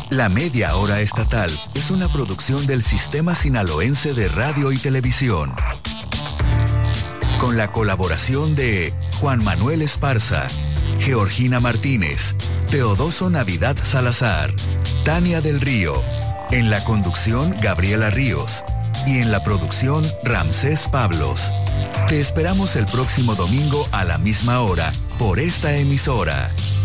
La Media Hora Estatal es una producción del Sistema Sinaloense de Radio y Televisión. Con la colaboración de Juan Manuel Esparza, Georgina Martínez, Teodoso Navidad Salazar, Tania del Río. En la conducción, Gabriela Ríos. Y en la producción, Ramsés Pablos. Te esperamos el próximo domingo a la misma hora, por esta emisora.